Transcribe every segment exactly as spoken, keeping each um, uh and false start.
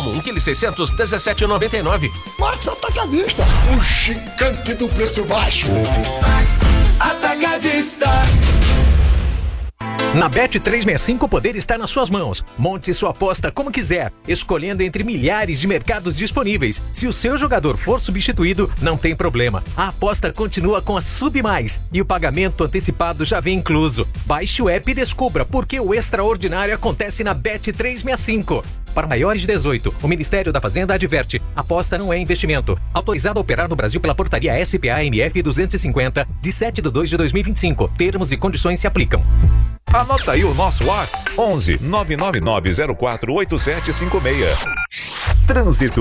Salmo, um quilo e seiscentos, dezessete reais e noventa e nove centavos. Max Atacadista, o gigante do preço baixo. Max Atacadista. Na Bet trezentos e sessenta e cinco o poder está nas suas mãos. Monte sua aposta como quiser, escolhendo entre milhares de mercados disponíveis. Se o seu jogador for substituído, não tem problema. A aposta continua com a Submais e o pagamento antecipado já vem incluso. Baixe o app e descubra por que o extraordinário acontece na Bet trezentos e sessenta e cinco. Para maiores de dezoito, o Ministério da Fazenda adverte: aposta não é investimento. Autorizado a operar no Brasil pela portaria S P A M F duzentos e cinquenta, de sete de dois de dois mil e vinte e cinco. Termos e condições se aplicam. Anota aí o nosso WhatsApp: onze nove nove nove zero quatro oito sete cinco seis. Trânsito.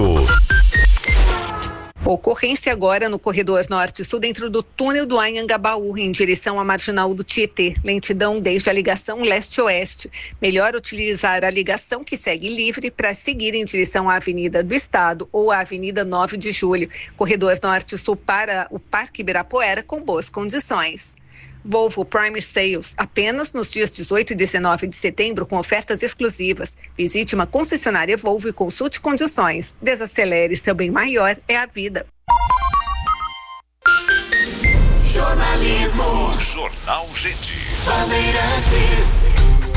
Ocorrência agora no corredor norte-sul, dentro do túnel do Anhangabaú, em direção à marginal do Tietê. Lentidão desde a ligação leste-oeste. Melhor utilizar a ligação que segue livre para seguir em direção à Avenida do Estado ou à Avenida nove de julho. Corredor norte-sul para o Parque Ibirapuera com boas condições. Volvo Prime Sales, apenas nos dias dezoito e dezenove de setembro, com ofertas exclusivas. Visite uma concessionária Volvo e consulte condições. Desacelere, seu bem maior é a vida. Jornalismo. Jornal Gente. Bandeirantes.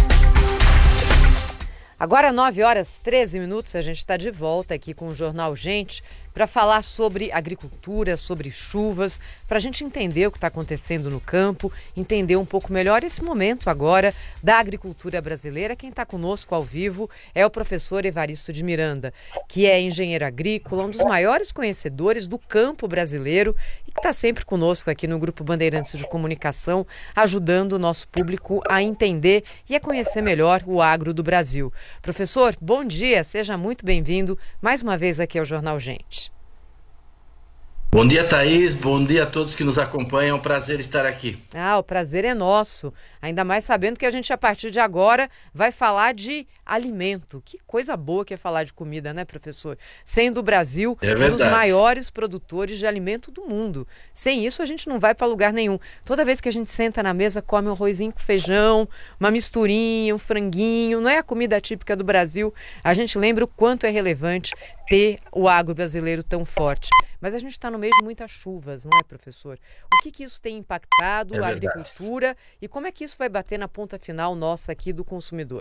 Agora nove horas e treze minutos, a gente está de volta aqui com o Jornal Gente para falar sobre agricultura, sobre chuvas, para a gente entender o que está acontecendo no campo, entender um pouco melhor esse momento agora da agricultura brasileira. Quem está conosco ao vivo é o professor Evaristo de Miranda, que é engenheiro agrícola, um dos maiores conhecedores do campo brasileiro e que está sempre conosco aqui no Grupo Bandeirantes de Comunicação, ajudando o nosso público a entender e a conhecer melhor o agro do Brasil. Professor, bom dia, seja muito bem-vindo mais uma vez aqui ao Jornal Gente. Bom dia, Thaís. Bom dia a todos que nos acompanham. É um prazer estar aqui. Ah, o prazer é nosso. Ainda mais sabendo que a gente, a partir de agora, vai falar de alimento. Que coisa boa que é falar de comida, né, professor? Sendo o Brasil é um dos maiores produtores de alimento do mundo. Sem isso, a gente não vai para lugar nenhum. Toda vez que a gente senta na mesa, come um arrozinho com feijão, uma misturinha, um franguinho. Não é a comida típica do Brasil. A gente lembra o quanto é relevante ter o agro brasileiro tão forte. Mas a gente está no meio de muitas chuvas, não é, professor? O que, que isso tem impactado é a agricultura e como é que isso vai bater na ponta final nossa aqui do consumidor?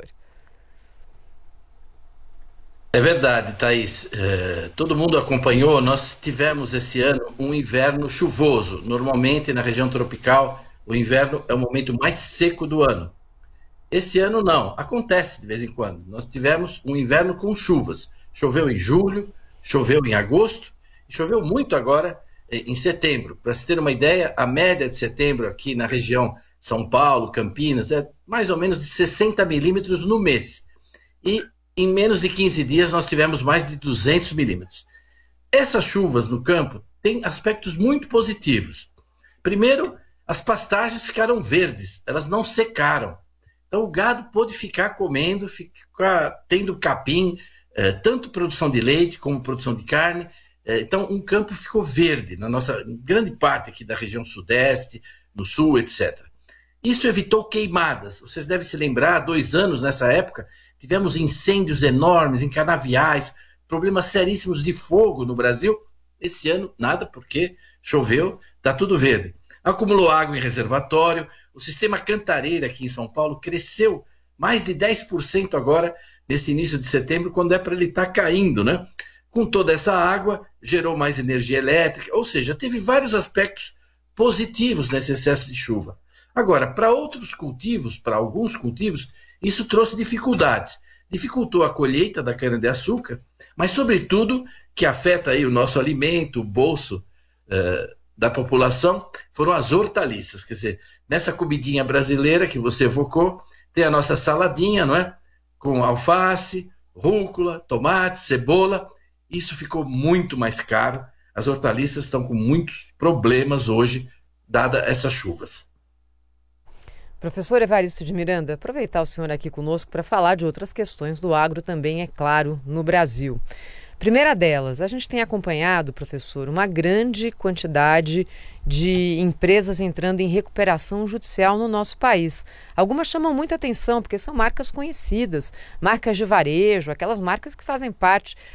É verdade, Thaís. É, todo mundo acompanhou, nós tivemos esse ano um inverno chuvoso. Normalmente, na região tropical, o inverno é o momento mais seco do ano. Esse ano não, acontece de vez em quando. Nós tivemos um inverno com chuvas. Choveu em julho, choveu em agosto, e choveu muito agora em setembro. Para se ter uma ideia, a média de setembro aqui na região São Paulo, Campinas, é mais ou menos de sessenta milímetros no mês. E em menos de quinze dias nós tivemos mais de duzentos milímetros. Essas chuvas no campo têm aspectos muito positivos. Primeiro, as pastagens ficaram verdes, elas não secaram. Então o gado pôde ficar comendo, ficar tendo capim, eh, tanto produção de leite como produção de carne. Então, um campo ficou verde na nossa grande parte aqui da região sudeste, no sul, etcétera. Isso evitou queimadas. Vocês devem se lembrar, há dois anos nessa época, tivemos incêndios enormes em canaviais, problemas seríssimos de fogo no Brasil. Esse ano, nada, porque choveu, está tudo verde. Acumulou água em reservatório, o sistema Cantareira aqui em São Paulo cresceu mais de dez por cento agora, nesse início de setembro, quando é para ele estar caindo, né? Com toda essa água, gerou mais energia elétrica, ou seja, teve vários aspectos positivos nesse excesso de chuva. Agora, para outros cultivos, para alguns cultivos, isso trouxe dificuldades. Dificultou a colheita da cana-de-açúcar, mas, sobretudo, que afeta aí o nosso alimento, o bolso uh, da população, foram as hortaliças. Quer dizer, nessa comidinha brasileira que você evocou, tem a nossa saladinha, não é? Com alface, rúcula, tomate, cebola. Isso ficou muito mais caro. As hortaliças estão com muitos problemas hoje, dada essas chuvas. Professor Evaristo de Miranda, aproveitar o senhor aqui conosco para falar de outras questões do agro também, é claro, no Brasil. Primeira delas, a gente tem acompanhado, professor, uma grande quantidade de empresas entrando em recuperação judicial no nosso país. Algumas chamam muita atenção porque são marcas conhecidas, marcas de varejo, aquelas marcas que fazem parte